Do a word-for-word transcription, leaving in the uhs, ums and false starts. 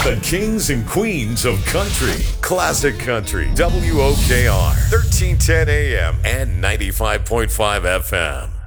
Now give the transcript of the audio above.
The kings and queens of country. Classic Country. W O K R. thirteen ten A M and ninety-five point five F M.